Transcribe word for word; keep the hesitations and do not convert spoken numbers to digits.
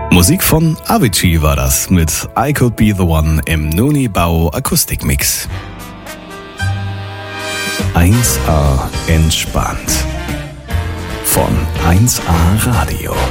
Musik von Avicii war das mit I Could Be The One im Noni Bau Akustikmix. eins A entspannt von eins A Radio.